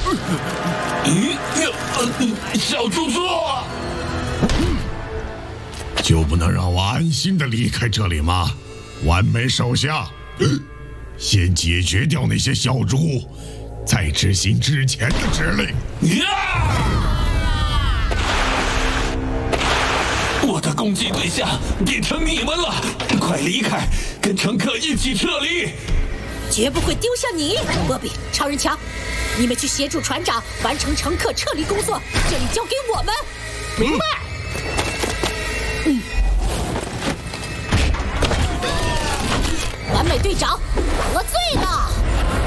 小猪猪， 就不能让我安心的离开这里吗？完美手下，先解决掉那些小猪，再执行之前的指令。 我的攻击对象变成你们了，快离开，跟乘客一起撤离。 绝不会丢下你，波比、超人强，你们去协助船长完成乘客撤离工作，这里交给我们。明白。完美队长，得罪了。